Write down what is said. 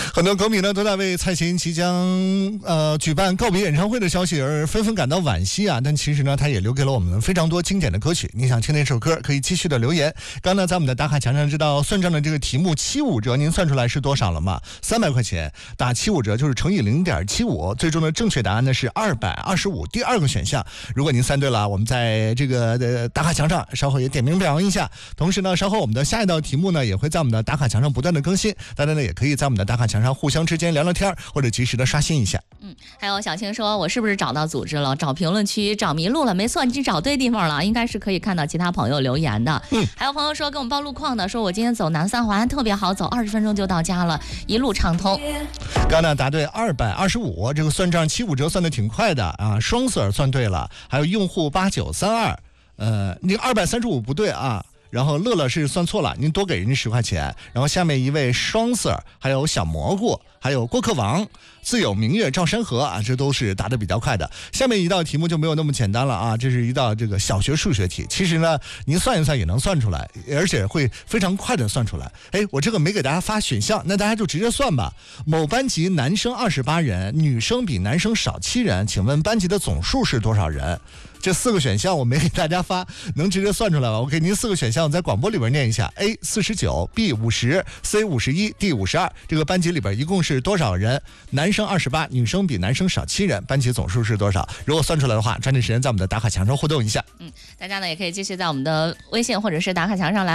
很多歌迷呢都在为蔡琴即将举办告别演唱会的消息而纷纷感到惋惜啊，但其实呢，他也留给了我们非常多经典的歌曲。你想听哪首歌，可以继续的留言。刚呢，在我们的打卡墙上知道算账的这个题目75折，您算出来是多少了吗？300块钱打75折就是乘以0.75，最终的正确答案呢是225。第二个选项，如果您算对了，我们在这个打卡墙上稍后也点名表扬一下。同时呢，稍后我们的下一道题目呢也会在我们的打卡墙上不断的更新，大家呢也可以在我们的打卡墙上互相之间聊聊天，或者及时的刷新一下。 还有小青说，我是不是找到组织了？找评论区找迷路了？没错，你找对地方了，应该是可以看到其他朋友留言的。还有朋友说给我们报路况的，说我今天走南三环特别好走，20分钟就到家了，一路畅通。 刚呢答对225，这个算账75折算的挺快的啊，双色算对了，还有用户8932，那个235不对啊。然后乐乐是算错了，您多给人家10块钱。然后下面一位双 Sir， 还有小蘑菇，还有郭克王，自有明月照山河啊，这都是答得比较快的。下面一道题目就没有那么简单了啊，这是一道这个小学数学题。其实呢，您算一算也能算出来，而且会非常快的算出来。我这个没给大家发选项，那大家就直接算吧。某班级男生28人，女生比男生少7人，请问班级的总数是多少人？这4个选项我没给大家发，能直接算出来吧？我给您4个选项，在广播里边念一下 ：A 49 ，B 50 ，C 51 ，D 52。这个班级里边一共是多少人？男生28，女生比男生少7人，班级总数是多少？如果算出来的话，抓紧时间在我们的打卡墙上互动一下。 大家呢也可以继续在我们的微信或者是打卡墙上来。